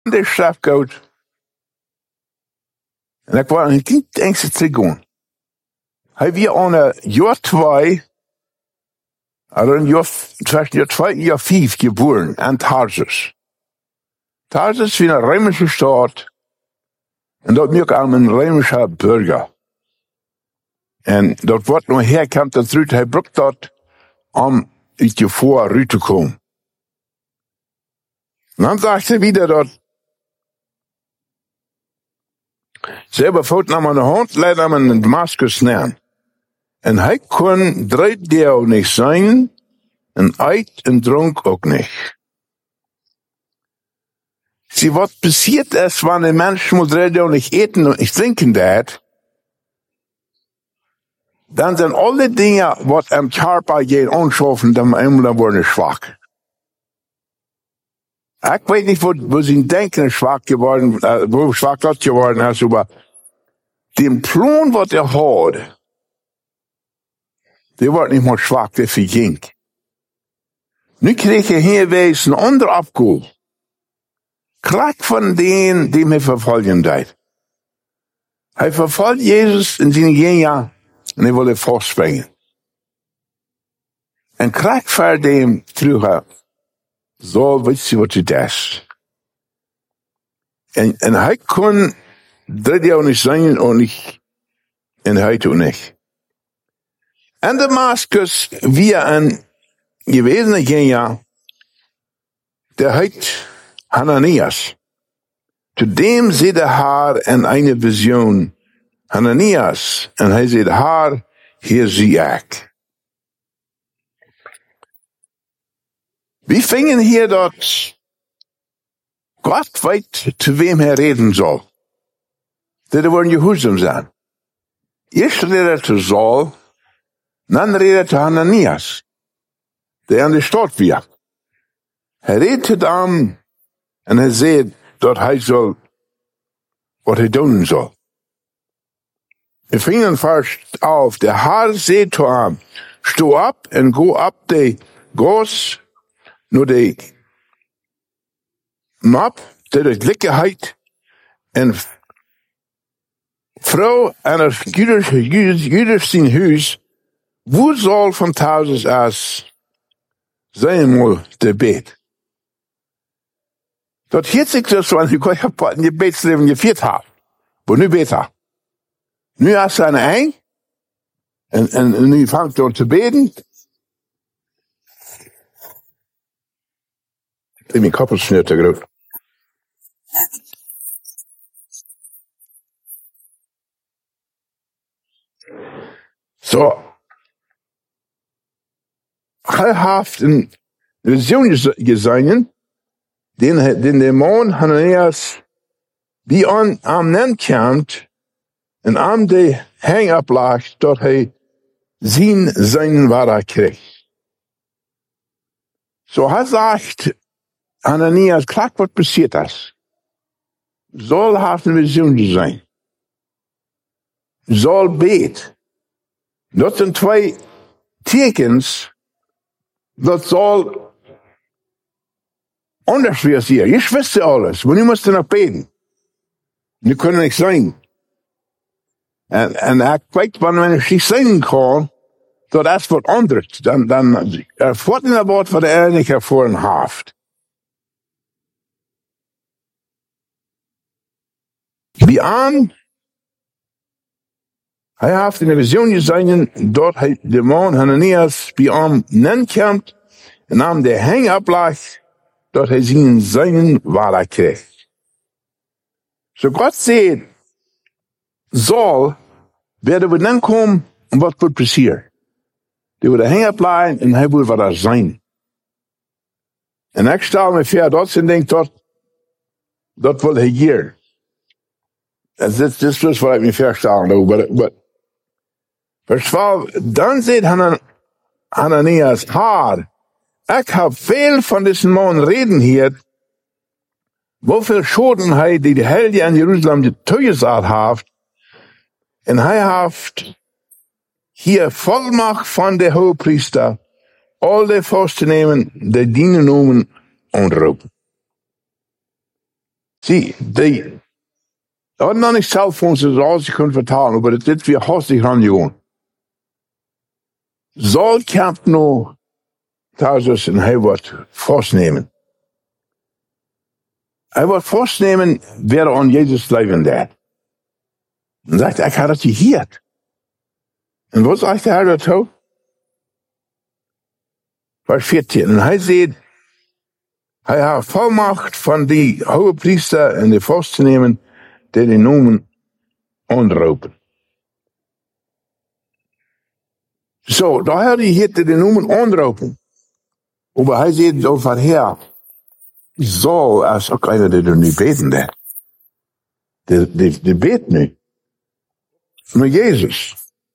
de strafgoud. En ik was niet de enige teruggaan. Hij weer aan jaar 2, jaar 2 jaar 5 geboren aan Tarsus. Tarsus wie een Römische staat. En dat merk aan een Römische burger. En dat wordt nog herkomt dat eruit. Hij brukt dat om uit je voor uit te komen. En dan zegt hij weer dat ze hebben voet naar mijn hand, leidden hem in Damascus neer. En hij kon 3 dagen niet zijn, en eet en dronk ook niet. Zie, wat passiert is, wanneer een mens moet 3 dagen niet eten en niet drinken dat, dan zijn alle dingen wat hem körper gaan aanschaffen, dan worden zwak. Ik weet niet wo zijn denken zwak geworden, wo zwak dat geworden is, maar die plan wat had, die wordt niet meer zwak, die verging. Nu kreeg je hierwees een ander afkoel. Krak van deen die mij vervolgen deed. Hij vervolgt Jezus in zijn jaar en hij wilde vastbrengen. En krak voor dem terug. Zo weet je wat je doet. En hij kon 3 dagen niet zijn en hij toen niet. En Damascus via een gewezene genja, der heet Hananias. Zudem ziet de haar in een visioen Hananias. En hij ziet haar, hier zie ik. We vingen hier dat God weet te wem hij reden zal. Dat er worden Jeruzalem zijn. Eerst redt hij te Saul, dan redt hij te Hananias. Die aan de stad weer. Hij redt het aan en hij zegt dat hij zal wat hij doen zal. We vingen first af. De Herr zegt te hem, sto op en go op de gas naar de map, de likkerheid en vrouw en het Judas zijn huis, wo zal van Tarsus as zijn moet de bed. Dat hield zich dus van je bedsleven je 4 had. Maar nu beter. Nu als hij een eind. En nu vangt hij te beden. Ik mijn koppel sneeuwt te groot. Zo. Hij heeft een visioen gezien. Den demon Hananias, die aan nen komt en aan de hang oplag, dat hij zijn waarheid kreeg. Zo hij zegt, Hananias, kijk wat passiert is. Saul heeft een visioen gezien. Saul beet. Dat zijn 2 tekens dat Saul anders wie hier. Je wist alles, maar nu moest je nog beten. Nu kon niks zijn. En ik weet, wanneer ik niet zingen kan, dat is wat anders. Dan wordt in woord wat de enige ervoor een haft. Wie aan, hij heeft in de visioen gezien, dat hij de man Hananias bij hem nenkomt, en aan de hang oplag, dat hij zijn waarheid kreeg. Zo God zegt, Saul, werden we dan komen, en wat wordt passieren? Die worden hang opleggen, en hij wordt wat er zijn. En ik stel me voor dat en denk dat wil hij hier. En dit is dus wat ik me voorstellen. Maar vers 12, dan zegt Hananias, haar, ik heb veel van deze man reden hier, hoeveel schoden hij die de heilige in Jeruzalem toegezegd heeft. En hij heeft hier volmacht van de hoogpriester, al de vast te nemen, de dienen noemen en roepen. Zie, die hadden nog niet cellphones, dus alles je kunt vertalen, maar dit weer hartstikke aan gewoon. Saul kamp nog thuis en hij wordt vastnemen. Hij wordt vastnemen weer aan Jezus leven daar. En zegt, ik had het gehoord. En wat zegt hij daartoe? Vers 14. En hij zegt, hij heeft volmacht van die hoge priester en de vast te nemen, die noemen aanroepen. Zo, daar had hij hier die noemen aanroepen. Maar hij zegt over her, Saul is ook einer die er nu beten daar. Die beet nu. Maar Jezus.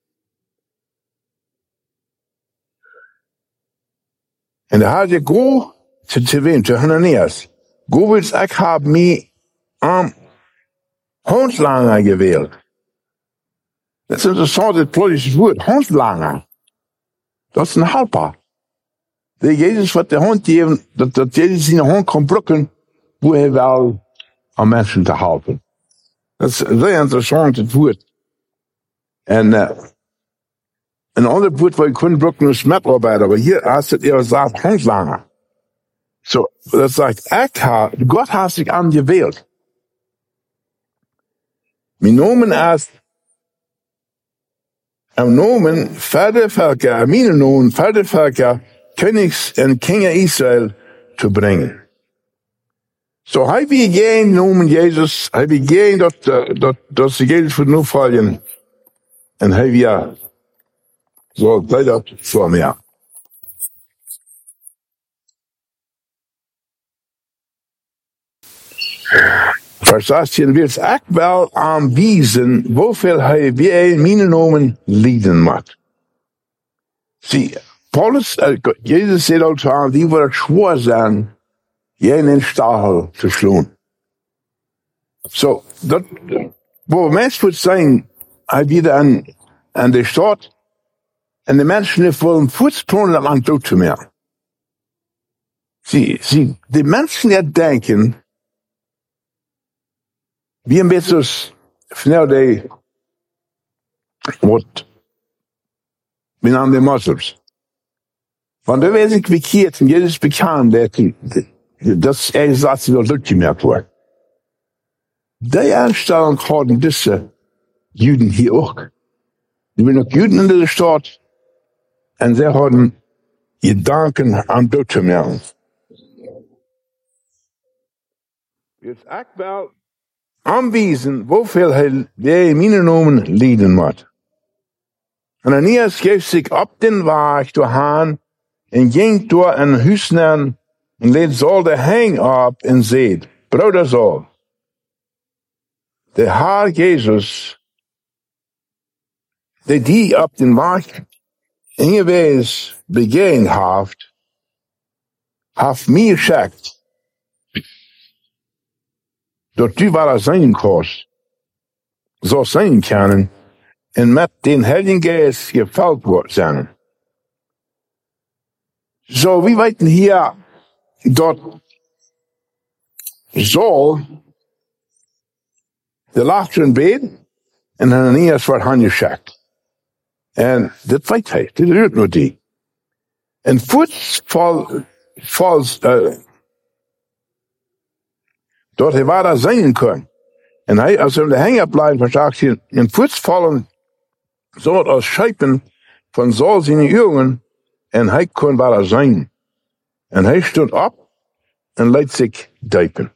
En dan had je go te wem, te Hananias. Go wils ik heb mij aan handlanger gewild. Dat is interessant, het Plottische woord, handlanger. Dat is een helper. De Jezus wat de hand geven, dat Jezus zijn hand kan brukken, hoe hij wel aan mensen te helpen. Dat is heel interessant, het woord. En een ander woord waar je kunt brukken is metarbeider, maar hier has het eer gezegd handlanger. Zo, dat zegt, God heeft zich aangeweeld. Mijn nomen is, en nomen verder volken, mijn nomen verder volken, Königs en Kingen Israël te brengen. Zo, hij wil geen noemen Jezus, hij wil geen dat ze Jezus voor nu volgen. En hij wil, zo, blij dat voor mij. Vers 18, wil ik wel aanwijzen, hoeveel hij bij mijn nomen lijden moet. Zie, Paulus, Jezus zegt al zo aan, die wordt zwaar zijn, jij in stachel te slaan. Zo, dat, waar mensen moet zijn, hij wieder aan de stad, en de mensen willen voetstonen aan dood te meer. Zie, de mensen die denken, wie een beetje snel die wordt binnen de moslims. Want dan weet ik verkeerd, en Jezus bekend, dat is een zaak die wel uitgemerkt wordt. Die aanstelling hadden deze Juden hier ook. Die waren ook Juden in de stad, en zij hadden gedanken aan dood te melden. Dus ik wil aanwijzen hoeveel hij bij mijn nomen lijden moet. En Ananias geeft zich op den weg doorheen en ging door een huis en leed Saul de hang op en zei, broeder Saul, de Heer Jezus, die op den weg ingewees begaan heeft mij gezegd, dat u waar zijn kost, zou zijn kunnen, en met den Heiligen Geest gevuld wordt zijn. Zo, we weten hier dat Saul de lag in bed en Ananias wordt aangecheckt. En dat weet hij, dat doet nog die. En voets valt dat hij waar daar zijn kon. En hij, als hij de hanger blijft, verzagt hij, en voets vallen zo als schepen van Saul zijn ogen, en hij kon waar daar zijn. En hij stond op en liet zich duiken.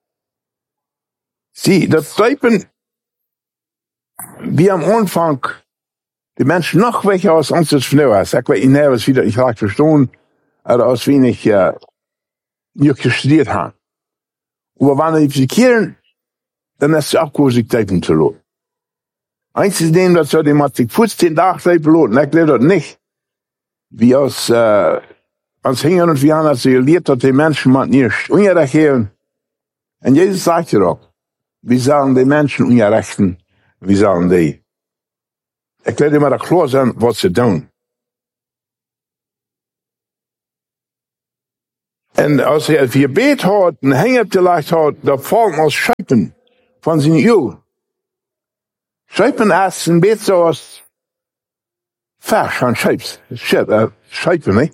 Zie, dat duiken, wie am Anfang die mensen nog weg als ons het vernauw is. Ik weet niet was wieder, ik raak verstaan, als we niet gestudeerd hebben. Maar wanneer die verkeren, dan is het ook zich duiken te lopen. Eins is neem dat zo, die moet zich voets 10 dagen duiken lopen. Ik leer dat niet. Wie als hingen en vieren, als ze geleerd dat die mensen moet niet ongerecht geven. En Jezus zegt er ook, wie zullen die mensen ongerechten, wie zullen die. Ik weet niet maar dat klaar zijn wat ze doen. En als hij het gebed had en hang opgelegd had, dan vallen als schepen van zijn uw. Schepen is een beetje zoals vers van schepen, nee?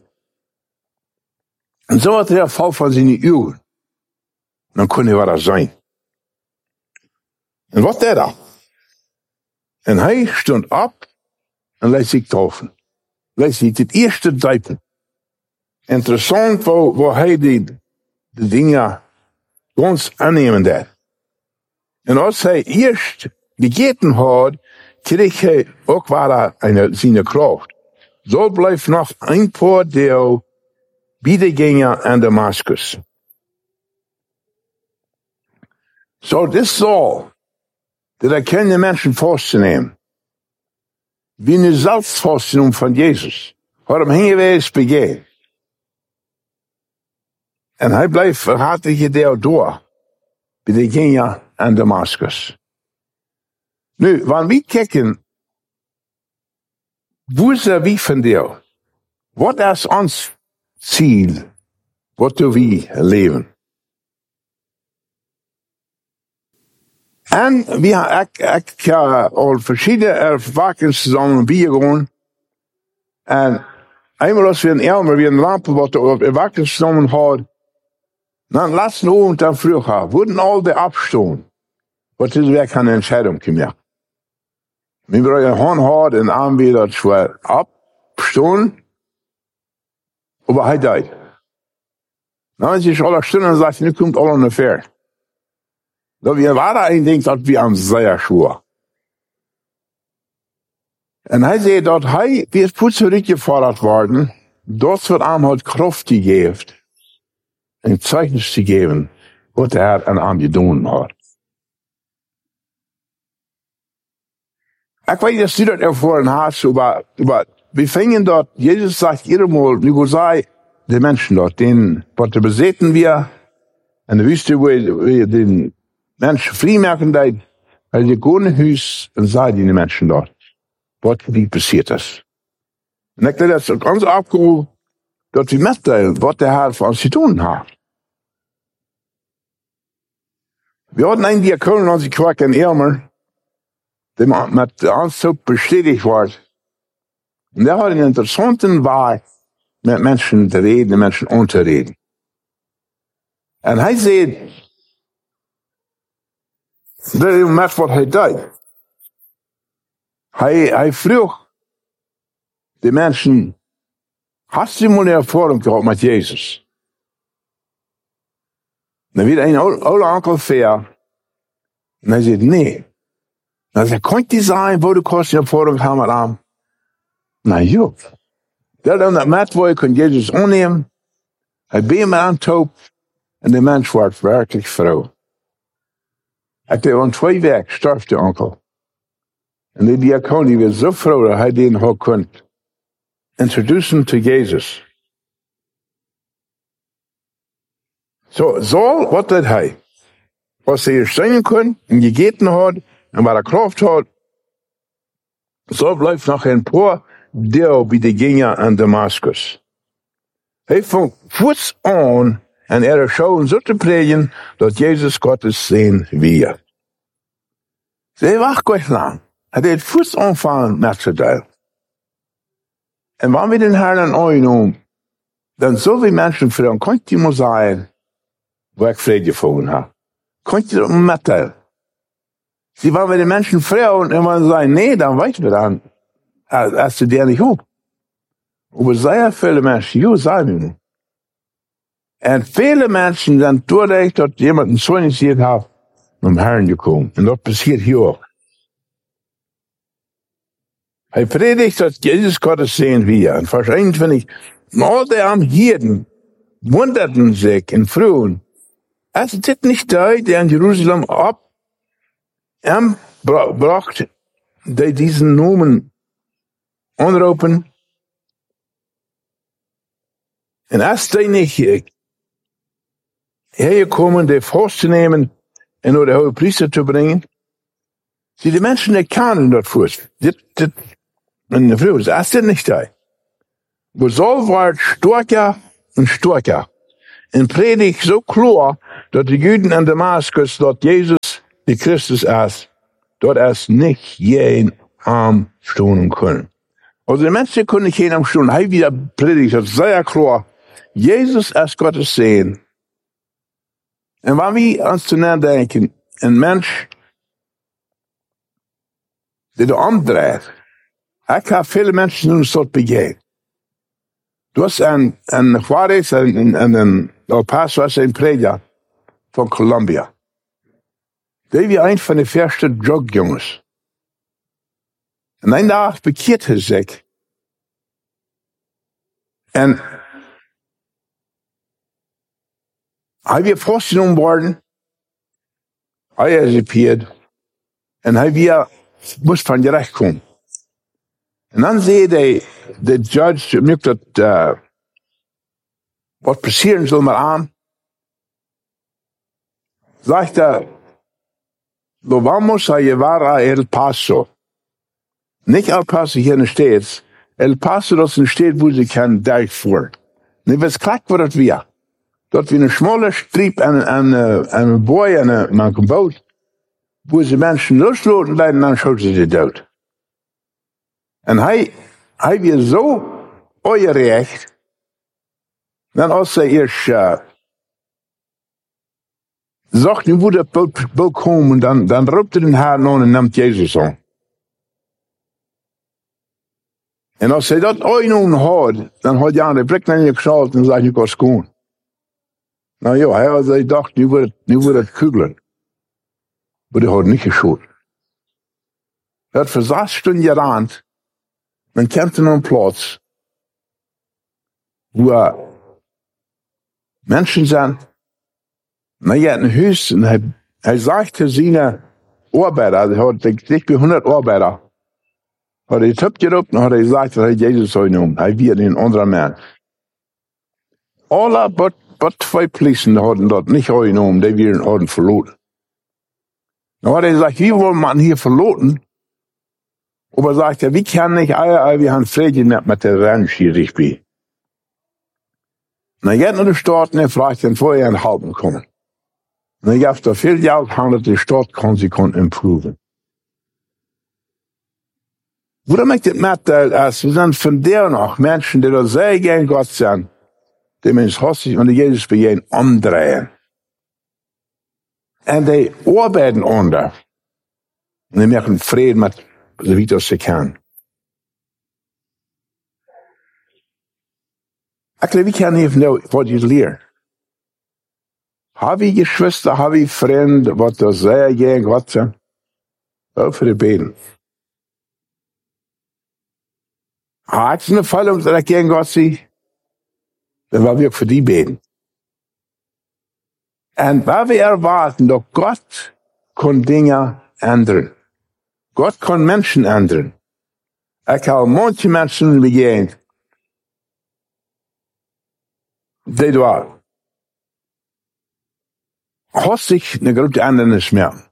En zo had hij val van zijn uw. Dan kon hij wat zijn. En wat deed hij? En hij stond op en liet zich taufen. Liet zich het eerste duipen. Interessant waar hij de dingen ons aannemen deed. En als hij eerst gegeten had, kreeg hij ook weer zijn kracht. Zo blijft nog een paar deel bijdegingen aan Damascus. Zo, dit is al. Dat erkennen mensen vast te nemen. Wie nu zelfs vast te nemen van Jezus. Waarom hingen wij eens begeven? En hij blijft verhartige deel door. Bij de dingen aan Damascus. Nu, wanneer we kijken. Hoe zijn we van deel? Wat is ons ziel? Wat doen we leven? En we hebben al verschillende ervaringen samen bijgewoond. En eenmaal als we een elmer, we een lampen wat we ervaringen samen hadden. Dan laatste avond dan vroeger, worden al de afstonden. Wat is weer geen entscheiding gemaakt. We hebben een hand gehad en aanbieden dat we opstonden. Maar hij deed. Dan is het alle stunden en zegt, nu komt al een ver. Dat we waren en denkt dat we aan zeer schwor. En hij zei dat hij weer teruggevorderd worden, dat wat aan had kracht gegeven. En zeichens te geven, wat hij aan gedaan had. Ik weet niet of u dat ervaren had, maar we vingen dat, Jezus zegt iedermaal, nu zei de mensen dat, wat bezeten we, en de wisten we den mensen vrijmaken deed, hij de koningshuis en zei die mensen dat, wat die passiert is. En ik denk dat het onze opgave, dat we metdelen wat de Heer voor ons te doen heeft. We hadden een diakoon in onze kerk in Elmer, die met ons zo bestätigt wordt. En daar had een interessante waar met mensen te reden en mensen om te reden. En hij zei, dat is met wat hij deed. Hij vroeg de mensen, hast u maar een ervaring gehad met Jezus? Dan werd een oude onkel ver. En hij zei, nee. Dan zei, kon je zijn, waar de kost je ervaring gaan met hem? Nou, joh. Dat met waar je kon Jezus aannemen. Hij ben met aan top. En de mens wordt werkelijk vrouw. Ik deed aan 2 weken stierf de onkel. En die diakoon die was zo vrouw dat hij die ook kon introduceren to Jezus. Zo, wat deed hij? Als hij zingen kon en gegeten had en waar hij kracht had, zo blijft nog een paar deel bij de dingen aan Damascus. Hij vond voets aan en er schoon zo te predigen dat Jezus Gottes zijn weer. Zij wacht kort lang. Hij deed voets aanvangen met z'n deel. En wanneer we den Herrn aannemen, dan zullen we mensen vragen, kan je maar zeggen, waar ik vrede gevonden heb? Kan je dat mettellen? Zie, wanneer we de mensen vragen en wanneer ze zeggen, nee, dan weten we dan, als ze daar niet op. Maar zeer veel mensen, joh, zijn we. En vele mensen zijn doordat dat iemand een zoon gezien heeft, om Herrn gekomen. En dat passiert hier ook. Hij predigt dat Jezus Gottes zijn weer. En vers 21, al die am Hirten wunderten zich en vroegen, is dit niet hij die in Jeruzalem op hem bracht, die deze noemen aanroepen? En als die niet hergekomen, die vast te nemen en naar de hoge priester te brengen, zie de mensen die kennen dat voort. En de vrouw is dit niet hij. Maar zo wordt sterker en sterker. en predik zo klar dat de Juden in Damascus dat Jezus de Christus is, dat is niet geen arm stonen kunnen. Als de mensen kunnen geen arm stonen, hij weer predikt dat zeer klar. Jezus is Gottes Zoon. En waar we ons te nadenken, een mens die de omdraait. Ik heb veel mensen in een soort begeven. Er was een Juarez en El Paso was een prediker van Colombia. Die was een van de eerste drugjongens. En een dag bekeert hij zich. En hij werd vastgenomen worden. Hij is gepeerd. En hij moest van gerecht komen. En dan zei de judge, merkt dat wat passeren zal maar aan. Zegt hij, lo vamos a llevar a El Paso. Niet El Paso hier in de States. El Paso, dat is een stad waar ze kan durchvoeren. En het was klaar wat het weer. Dat we een smalle streep en een boy en een boot. Waar ze mensen losloten leiden, dan schoten ze dood. En hij werd zo ongerecht. Dan als hij eerst zag, nu moet dat boot komen, dan roept hij haar aan en neemt Jezus aan. En als hij dat ooit nog had, dan had hij aan de blik naar je geschaald en zei, je kan schoon. Nou ja, hij dacht, nu wordt het kugelen. Maar hij had niet geschoten. Hij had voor 6 stunden gerand. Dan komt hij naar een plaats waar mensen zijn. En hij had een huis en hij zegt te zijn arbeider, hij had dik bij 100 arbeider. Had hij het opgeroepen en had hij gezegd dat hij Jezus zou noemen. Hij werd een andere man. Alle but 2 politie hadden dat niet genomen, die hadden verloren. Nou had hij gezegd, wie willen man hier verloren? Aber sagt er, wie kann nicht wir haben Frieden mit der Ranch hier richtig. Na geht naar de Stadt en hij vraagt hem voor je aan helpen komen. En hij gaf er veel geld aan dat de Stadt kon improven. Waarom ik dit met als we zijn van der nog mensen die er zeer geen God zijn, die mensen hastig met de Jezus begin omdraaien. En die arbeiden onder. En die maken vrede met zo wie dat ze kan. Wie kan even nou wat je leert? Heb je geschwister, heb je vrienden, wat er zeer geen God zijn? Over de beden. Had je een val om dat ik geen God zie? Dan wil we ook voor die beden. En waar we erwarten dat God kon dingen ändern. God kon mensen ändern. Ik heb manche mensen begegend. Die waren hastig een grote ändernis meer.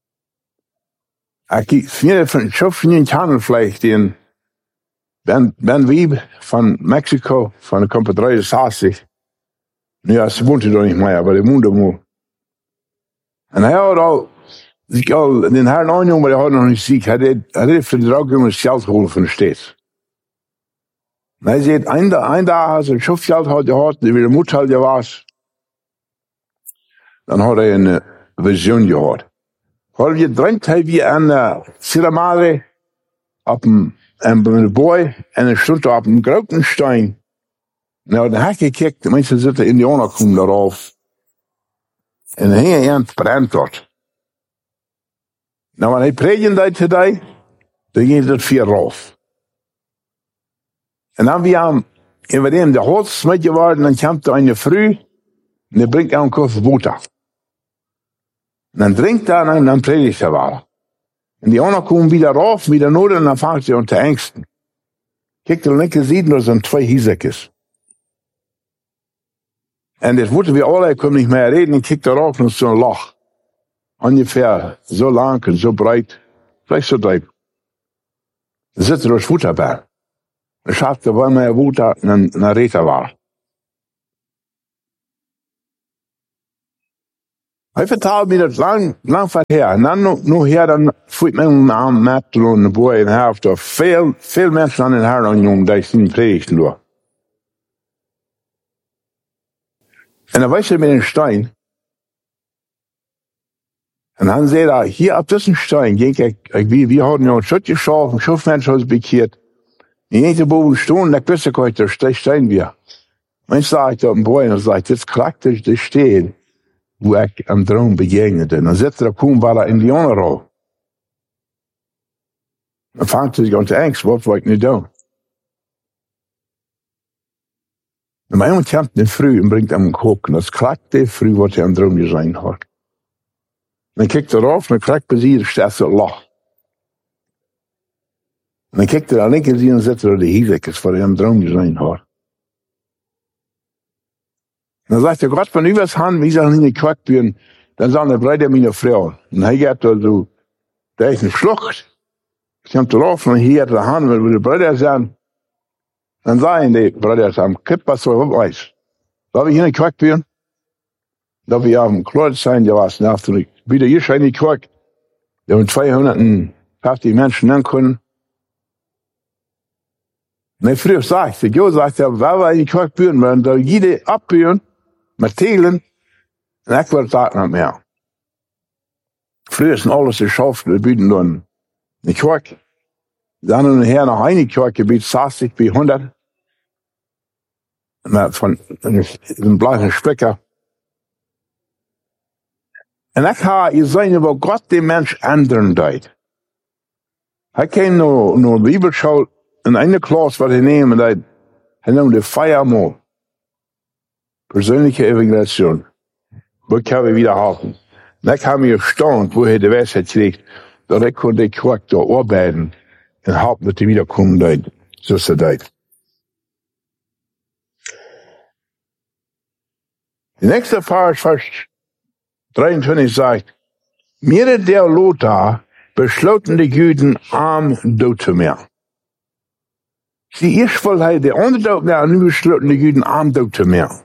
Ik schaf niet handelvlees die Ben Wieb van Mexico, van de Kampen 63. Nu ja, ze woont er nog niet meer, maar die woont er moe. En hij had den Herrn aangenomen, maar hij had nog niet ziek. Hij deed voor de draagjongens geld gehoord van de stad. En hij zei, een dag als hij zoveel geld had gehad, die weer de moed had was, dan had hij een visioen gehad. Had je drinkt, hij weer aan Sierra Madre op een boy en hij stond op een grote steen. Nou, dan had ik gekeken, de mensen zitten in die onderkomen daarop. En dan hing hij aan het brand tot. Nou, wanneer hij predigen deed today, dan ging het vier rauf. En dan we hem de holz smit geworden, dan komt er een vrouw, en die brengt een koffer water. En dan drinkt hij en dan predigt hij wel. En die anderen komen wieder rauf, wieder nodig, en dan vangt hij aan te angsten. Kijk, de linker ziet, dat zijn 2 hiezekjes. En das wussten wir alle, ich konnte nicht mehr reden, ich kickte darauf und so ein Loch. Ungefähr so lang und so breit, vielleicht so dick. Da sitzt er das Futterberg. Da schaffte, weil man ja Wutter und dann Räter war. Hij vertelde me dat lang van her. En dan nu her, dan voelt men aan met de boy en helft. Of veel mensen aan het haar aan jongen, die zien prechten door. En dan was hij met een steen. En dan zei hij, hier op deze steen, we hadden nou een soortje schaaf, een schofmens had bekeerd. En eentje boven stonden, dat wist ik uit, daar steen weer. En zei ik tot een boy, en zei ik, dit klakt dus de steen, wo ik am droom begegnete. En dan zit er kaum war er Indianerrol. Dan vangt hij zich aan te angst, wat wil ik nu doen? En mijn jongen komt in früh en brengt hem een kook. En dat klakt de früh wat hij am droom gezien had. En dan kijkt eraf en dan krijgt plezier, staat ze lach. En dan kijkt er aan linker zien en zit er de hielekes, wat hij am droom gezien had. En dan zegt hij, Gott, van u was han, wie zal in de kwak buren, dan zal hij breid mijn vrouw. En hij gaat er zo, daar is een schlucht. Hij komt eraf en hij gaat de hand, wil de breid zijn. Dan sagen die Brüder am Kippers so weiß. Darf ich in den Quark führen? Darf ich am Kreuz sein, der was nachdrückt. Wieder hier scheint die Quark. Da haben 250 Menschen ankommen. Und früher sagte, Jo sagte, weil wir in die Quark führen, werden da jede abführen, mit Teilen, und ich werde das nicht mehr. Früher ist alles geschafft, wir bieten dann eine Quark. Dann und her nach eine Quarkgebiet, 60 bis 100. Von einem blanken Specker. En ik ga je zeggen wat God de mens ändern deed. Hij kwam naar de Bibelschool in eine klas wat hij nemen deed. Hij noemde Feiermahl. Persönliche Evangelisation. Wat kan we wiederhalten? En ik heb me gestaunt, wo hij de wijsheid kreeg, dat ik kon de kwak daar arbeiden en hoop dat hij wiederkomen deed. Zoals hij deed. De nächste Vers 23 sagt, mir der Lothar besloten die Juden arm dood zu mehr. Die Eerstvolheid, de onderdood naar nu besloten de Juden arm dood zu mehr.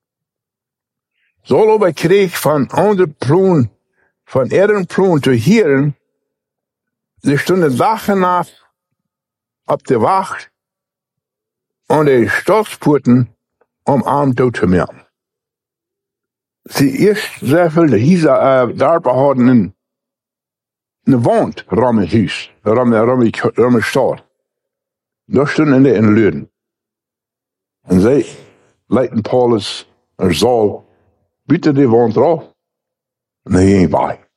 Zo aber kreeg van andere Ploen, van Erdenploen te hieren, sie stonden Dag en nacht op de wacht en de Stadsporten arm dood zu mehr. Sie eerst zoveel daar hadden een wand rond het huis, rond de stad. Daar stonden die in Leuven. En zij leidden Paulus naar Saul, buiten die wand eraf, en hij ging bij.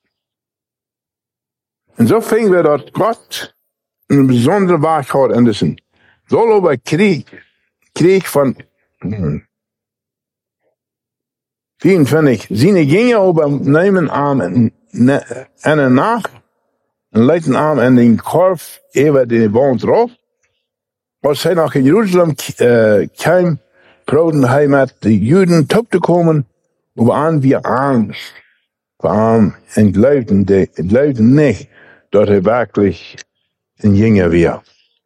En zo vingen we dat God een bijzondere wacht had in deze. Saul over kreeg van 24. Seine gingen over nemen arm en een nacht en leidden arm en den korf over de wand eraf. Als hij nach Jeruzalem kwam, probeerde hij met de Juden toe te komen, waaraan we angst kwamen en geloofden niet dat hij werkelijk een Jünger was.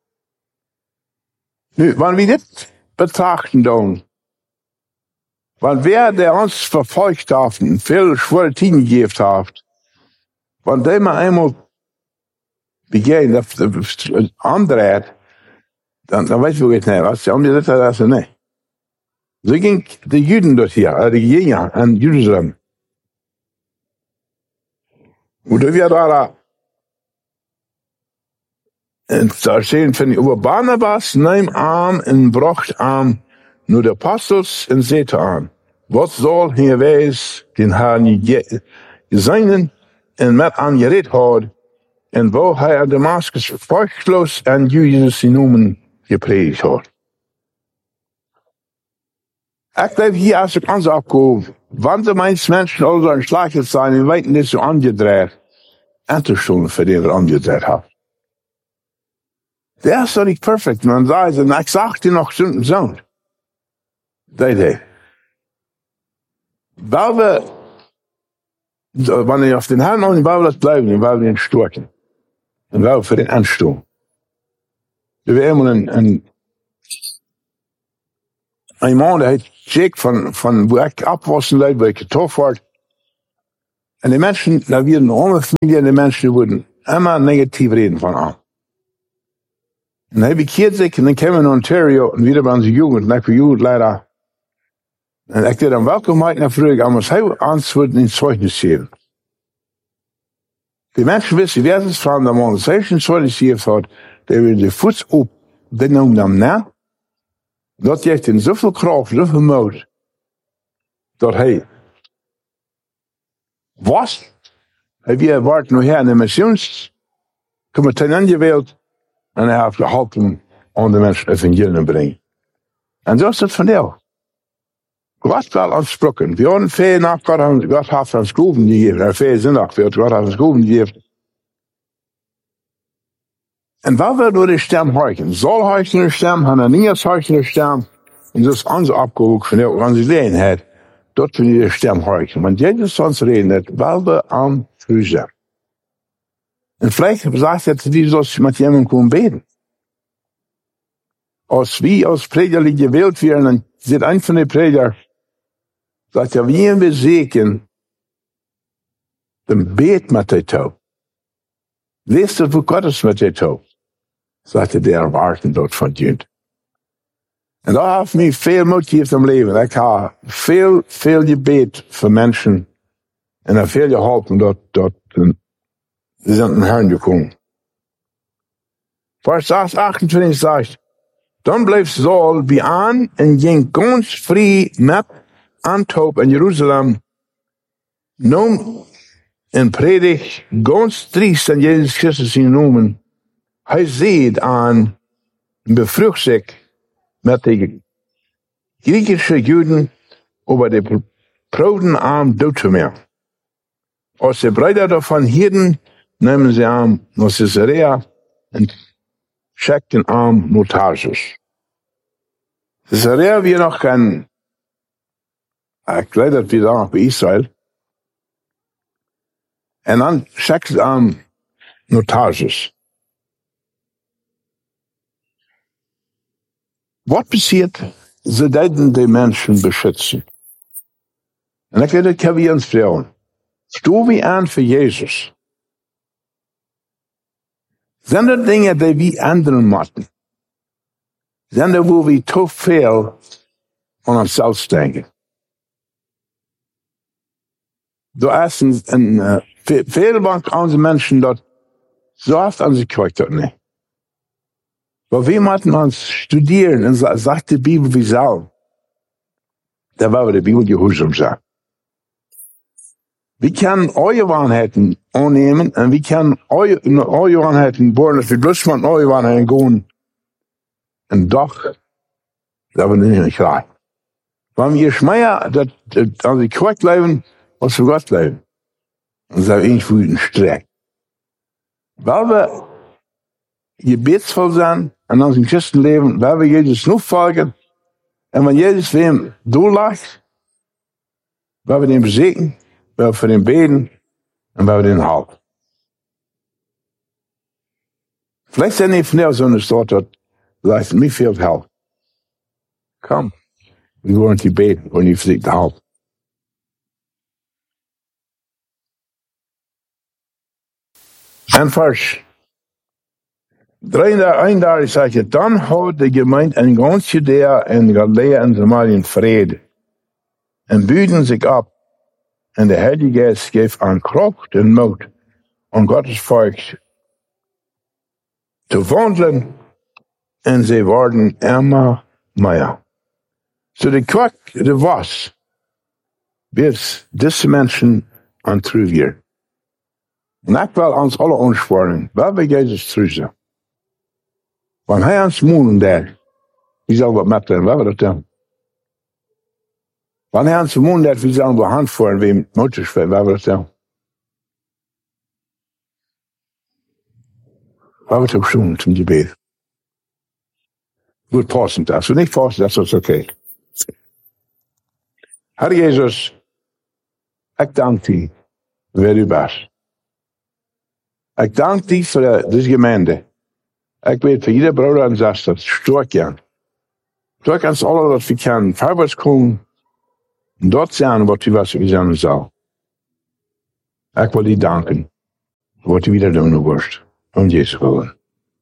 Nu, wanneer we dit betrachten doen, want wer der uns verfolgt hat und viel schwere Tien gegeben hat, wenn der mal einmal begehen, andreht, dann weiß ich nicht, was die andere Seite das nicht. So ging die Juden dort hier, die Jünger in Jerusalem. Und da wir da erzählen von über Barnabas, nehm arm und bracht arm, nur der Apostels en zette aan. Wat zal hier wees, den Herrn gezegnen en met aan gered had, en wo hij aan Damaskus vruchtlos en Jezus in noemen gepredigt had. Ik blijf hier als ik ons afkoop, want de meeste mensen al zo'n slagjes zijn en weten niet zo aangedraaid, en te stonden voor die er aangedraaid had. Der ist doch nicht perfekt, man sagt, en ik zag die nog zo'n. Wanneer je auf den Herrn noch in Bauer bleiben, weil wir ihn stärken. Und weil wir für den Ansturm. Wir haben immer ein Mann, der hat Jack von wo ich abwaschen leid, wo ich getroffen war. En die mensen, dat weer een andere familie, en die mensen worden immer negatief reden van aan. En hij bekeert zich, en dan kwam in Ontario, en weer bij onze jugend, en ik ben jugendleider. En ik deed dan welkom naar vroeger, maar hij antwoordde in zeugnis geven. Die mensen wisten, wer is van de man, zij zijn zeugnis gegeven had, dat we de voet op benoemd hem na, dat heeft in zoveel kracht, zoveel moed, dat hij was. Hij weer waard nog her in de missions, komen ten einde wereld, en hij heeft geholpen om de mensen het evangelie te brengen. En zo is het van jou. God wel aansproken. We hadden veel naar God heeft ons schroeven gegeven. Er veel zin ook, God heeft ons schroeven gegeven. En waar we door de stem horen, Saul hoort de stem, Hananias hoort de stem, en dat is onze opgave van jou, onze leenheid, dat we de stem horen. Want Jezus ons reden, dat wel we aan u zijn. En vielleicht sagt er, die zoals met jemand kunnen beten. Als we als prediger gewählt werden, dan zit een van de prediger, sagt er, wie we zeken, dan beet met de toe. Lees het voor God is met de toe. Sagt er, de erwarten dat van Jund. En dat heeft mij veel moed gegeven om leven. Ik heb veel gebed voor mensen. En heb veel geholpen dat ze zijn een Herrn gekomen. Vers 28 zegt, dan bleef Saul bij aan en ging ganz vrij met Antwerp en Jeruzalem. Noem en predigt ganz triest aan Jezus Christus in noemen. Hij ziet aan en bevrucht zich met de Griechische Juden over de prouden aan dood te maken. Als de Brüder daarvan hielden, namen ze aan naar Caesarea en checkten aan naar Tarsus. Caesarea weer nog een, ik leid dat weer nog bij Israël. En dan checkten ze aan naar Tarsus. Wat passiert? Ze deden de mensen beschützen. En ik weet het, ik heb je eens vertellen. Stoel wie aan voor Jezus. Zijn er dingen die we anderen moeten? Zijn er waar we te veel aan onszelf denken? Er is veel van onze mensen dat zo heeft aan zich kwijt dat niet. Maar we moeten ons studeren en zegt de Bibel wie zelf. Daar waar we de Bibel gehoorzaam zijn. We kunnen eure waarheden aannemen en we kunnen eure waarheden boren als we bloos van eure waarheden gaan. En toch, dat we niet graag. Wanneer je schmeier dat als we kwijt leven, als we God leven. Dan zijn we eens voor een strek. Waar we gebedsvol zijn en ons in christenleven, waar we Jezus nog volgen, en wanneer Jezus voor hem doorlacht, waar we hem bezeken, waar we voor hem beden, en waar we hem helpen. Vielleicht zijn niet vanaf zo'n stad dat lijkt niet veel help. Kom, we worden te beden, we worden niet voor te helpen. En vers 33 zegt je, dan houdt de gemeente in ganz Judea en Galilea en Samaria vrede. En buiten zich op. En de Heilige Geest geeft aan kracht en moed aan Gottes volk te wandelen. En ze worden immer meer. Zo de kwak, de was, bis deze mensen aan terugkeer. En ik wil ons alle ontsporen, waar we Jezus terug zijn. Want hij ons moeden daar, wie zal wat met hem, waar we dat doen. Want hij ons moeden daar, wie zal we hand voor en wie moeders voor, waar we dat doen. Waar we het ook zoeken, zum gebed. Goed passend, als we niet passen, dat is oké. Herr Jezus, ik dank u, waar u bent. Ik dank u voor deze gemeente. Ik weet voor ieder broeder en zuster, sterk je. Sterk ons alle dat we kunnen voorwaarts komen. En dat zijn wat we zijn zal. Ik wil u danken voor wat u weer doen wordt. Om Jezus willen.